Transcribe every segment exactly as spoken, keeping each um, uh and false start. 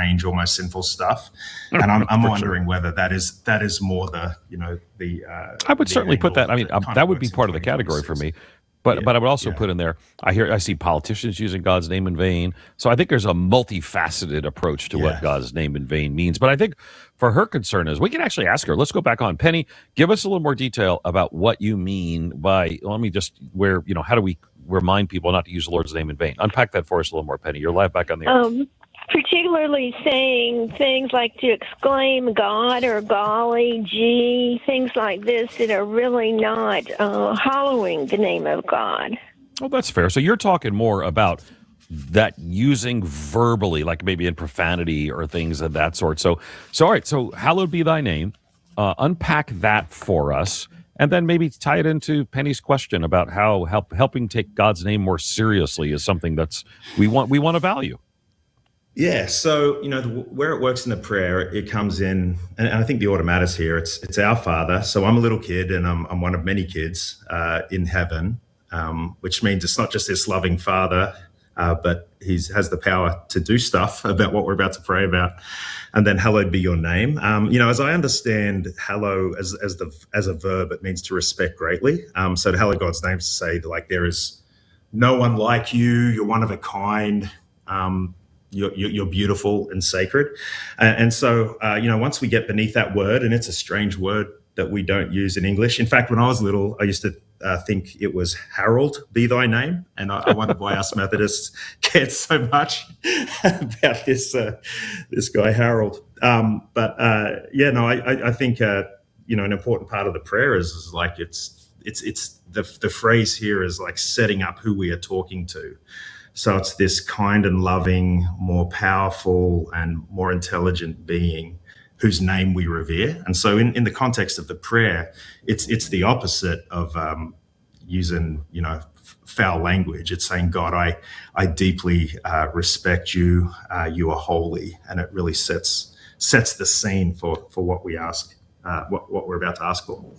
strange, almost sinful stuff. And I'm, I'm wondering sure. whether that is that is more the you know the. Uh, I would the certainly put that. I mean, um, that would be part of the category for me. But yeah, but I would also yeah. put in there, I hear I see politicians using God's name in vain. So I think there's a multifaceted approach to yeah. what God's name in vain means. But I think for her concern is we can actually ask her. Let's go back on. Penny, give us a little more detail about what you mean by, let me just, where, you know, how do we remind people not to use the Lord's name in vain? Unpack that for us a little more, Penny. You're live back on the air. Um, particularly saying things like to exclaim God or golly, gee, things like this that are really not uh, hallowing the name of God. Oh, that's fair. So you're talking more about that using verbally, like maybe in profanity or things of that sort. So, so all right, so hallowed be thy name. Uh, unpack that for us, and then maybe tie it into Penny's question about how help, helping take God's name more seriously is something that's we want we want to value. Yeah, so, you know, the, where it works in the prayer, it comes in, and I think the automatus here, it's it's our Father. So I'm a little kid, and I'm, I'm one of many kids uh, in heaven, um, which means it's not just this loving Father, uh, but he has the power to do stuff about what we're about to pray about. And then hallowed be your name. Um, you know, as I understand hallow as as the as a verb, it means to respect greatly. Um, so to hallow God's name is to say, like, there is no one like you, you're one of a kind, um, You're, you're beautiful and sacred. And, and so, uh, you know, once we get beneath that word, and it's a strange word that we don't use in English. In fact, when I was little, I used to uh, think it was Harold be thy name. And I, I wondered why us Methodists cared so much about this uh, this guy, Harold. Um, but uh, yeah, no, I, I think, uh, you know, an important part of the prayer is, is like it's, it's, it's the, the phrase here is like setting up who we are talking to. So it's this kind and loving, more powerful and more intelligent being whose name we revere. And so in, in the context of the prayer, it's it's the opposite of um, using, you know, foul language. It's saying, God, I I deeply uh, respect you. Uh, you are holy. And it really sets sets the scene for, for what we ask, uh, what, what we're about to ask for.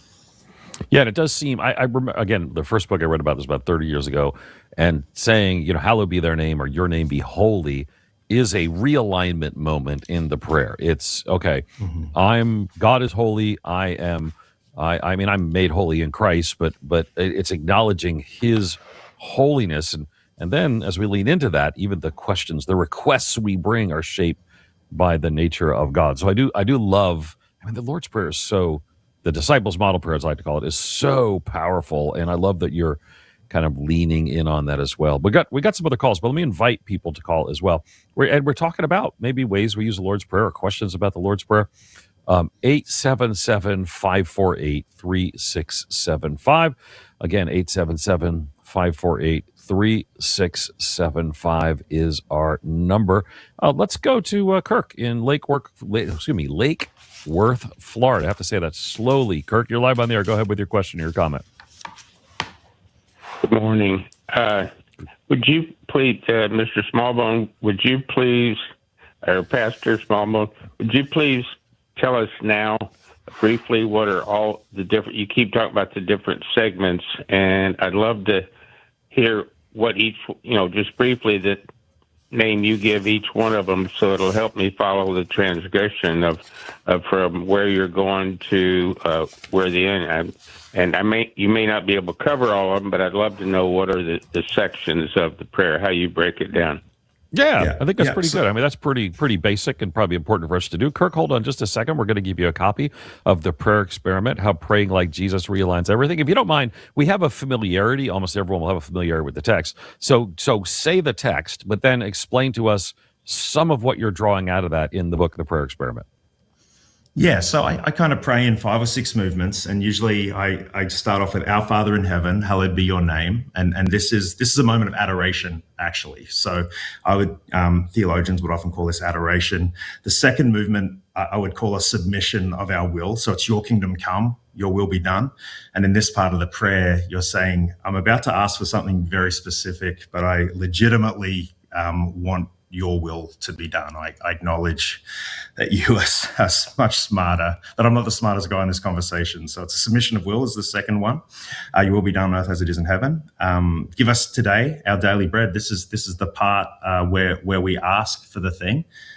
Yeah, and it does seem, I, I remember, again, the first book I read about this about thirty years ago, and saying, you know, hallowed be their name or your name be holy is a realignment moment in the prayer. It's, okay, mm-hmm. I'm, God is holy, I am, I, I mean, I'm made holy in Christ, but but it's acknowledging his holiness. And, and then as we lean into that, even the questions, the requests we bring are shaped by the nature of God. So I do, I do love, I mean, the Lord's Prayer is so, the disciples model prayer, as I like to call it, is so powerful. And I love that you're kind of leaning in on that as well. We got we got some other calls, but let me invite people to call as well. We're, and we're talking about maybe ways we use the Lord's Prayer or questions about the Lord's Prayer. Um, eight seven seven, five four eight, three six seven five. Again, eight seven seven, five four eight, three six seven five is our number. Uh, let's go to uh, Kirk in Lake Work, Lake, excuse me, Lake Worth, Florida. I have to say that slowly. Kirk, you're live on the air. Go ahead with your question or your comment. Good morning. Uh, would you please, uh, Mister Smallbone, would you please, or Pastor Smallbone, would you please tell us now briefly what are all the different, you keep talking about the different segments, and I'd love to hear what each, you know, just briefly the name you give each one of them, so it'll help me follow the transgression of, of from where you're going to uh, where the end. And I may you may not be able to cover all of them, but I'd love to know what are the, the sections of the prayer, how you break it down. Yeah, yeah. I think that's yeah, pretty so, good. I mean, that's pretty pretty basic and probably important for us to do. Kirk, hold on just a second. We're going to give you a copy of the prayer experiment, how praying like Jesus realigns everything. If you don't mind, we have a familiarity. Almost everyone will have a familiarity with the text. So, so say the text, but then explain to us some of what you're drawing out of that in the book, The Prayer Experiment. Yeah, so I, I kind of pray in five or six movements, and usually I, I start off with Our Father in Heaven, hallowed be your name, and and this is this is a moment of adoration, actually. So I would um, theologians would often call this adoration. The second movement uh, I would call a submission of our will. So it's your kingdom come, your will be done, and in this part of the prayer, you're saying, I'm about to ask for something very specific, but I legitimately um, want your will to be done. I, I acknowledge that you are, are much smarter, that I'm not the smartest guy in this conversation. So it's a submission of will is the second one. Uh, your will be done on earth as it is in heaven. Um, give us today our daily bread. This is this is the part uh, where where we ask for the thing.